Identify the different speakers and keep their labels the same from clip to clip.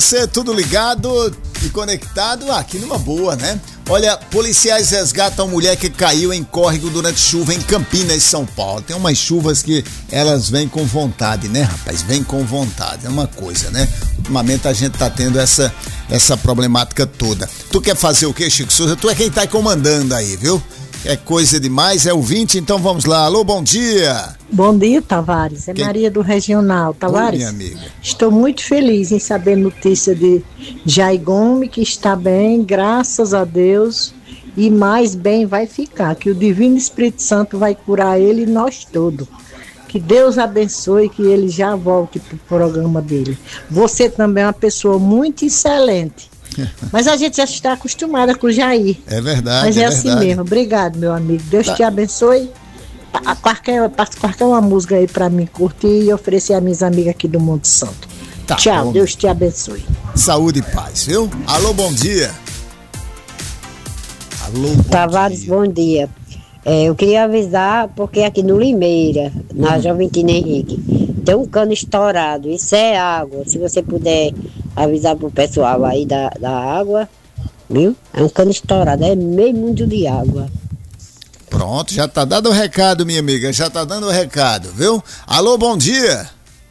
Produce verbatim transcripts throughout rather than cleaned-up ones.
Speaker 1: Você tudo ligado e conectado aqui numa boa, né? Olha, policiais resgatam mulher que caiu em córrego durante chuva em Campinas, São Paulo. Tem umas chuvas que elas vêm com vontade, né, rapaz? Vêm com vontade, é uma coisa, né? Ultimamente a gente tá tendo essa, essa problemática toda. Tu quer fazer o quê, Chico Souza? Tu é quem tá comandando aí, viu? É coisa demais, é ouvinte, então vamos lá. Alô, bom dia.
Speaker 2: Bom dia, Tavares. É
Speaker 1: Quem?
Speaker 2: Maria do Regional. Tavares,
Speaker 1: Oi, minha amiga.
Speaker 2: Estou muito feliz em saber notícia de Jair Gomes, que está bem, graças a Deus, e mais bem vai ficar, que o Divino Espírito Santo vai curar ele e nós todos. Que Deus abençoe, que ele já volte para o programa dele. Você também é uma pessoa muito excelente. Mas a gente já está acostumada com o Jair.
Speaker 1: É verdade,
Speaker 2: Mas é,
Speaker 1: é
Speaker 2: assim
Speaker 1: verdade.
Speaker 2: mesmo. Obrigado, meu amigo. Deus
Speaker 1: Tá.
Speaker 2: te abençoe. Pa- Qualquer, qualquer uma música aí pra mim curtir e oferecer a minhas amigas aqui do Monte Santo.
Speaker 1: Tá
Speaker 2: Tchau,
Speaker 1: bom.
Speaker 2: Deus te abençoe.
Speaker 1: Saúde e paz, viu? Alô, bom dia. Alô, bom
Speaker 3: Tavares,
Speaker 1: dia.
Speaker 3: bom dia. É, eu queria avisar, porque aqui no Limeira, na
Speaker 1: Hum.
Speaker 3: Joventina Henrique, tem um cano estourado, isso é água. Se você puder avisar pro pessoal aí da, da água, viu? É um cano estourado, é meio mundo de água.
Speaker 1: Pronto, já tá dando o recado, minha amiga, já tá dando o recado, viu? Alô, bom dia.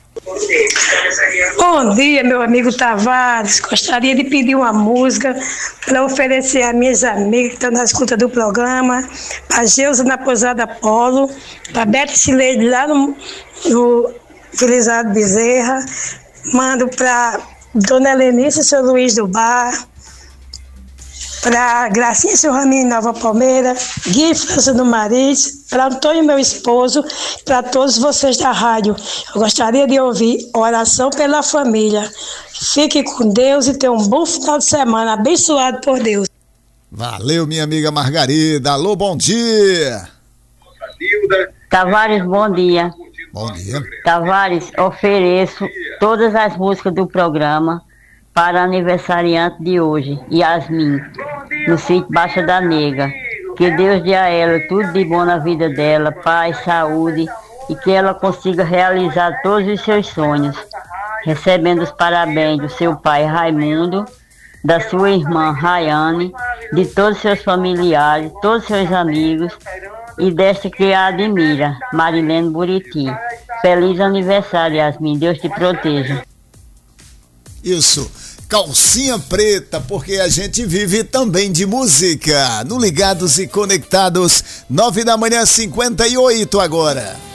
Speaker 4: Bom dia, meu amigo Tavares. Gostaria de pedir uma música para oferecer a minhas amigas que estão na escuta do programa, para Geusa na Pousada Polo, para Bete Cileide lá no, no Felizardo Bezerra, mando para Dona Helenice e seu Luiz do Bar, para Gracinha e seu Raminho em Nova Palmeira, Gui França do Maris, para Antônio, meu esposo, para todos vocês da rádio. Eu gostaria de ouvir Oração pela Família. Fique com Deus e tenha um bom final de semana, abençoado por Deus.
Speaker 1: Valeu, minha amiga Margarida. Alô, bom dia.
Speaker 5: Tavares, bom dia.
Speaker 1: Bom dia.
Speaker 5: Tavares, ofereço todas as músicas do programa para a aniversariante de hoje, Yasmin, no sítio Baixa da Nega. Que Deus dê a ela tudo de bom na vida dela, paz, saúde, e que ela consiga realizar todos os seus sonhos. Recebendo os parabéns do seu pai Raimundo, da sua irmã Rayane, de todos os seus familiares, todos os seus amigos, e desta que a admira, Marilene Buriti. Feliz aniversário, Yasmin. Deus te proteja.
Speaker 1: Isso, calcinha preta, porque a gente vive também de música. No Ligados e Conectados, nove da manhã, cinquenta e oito agora.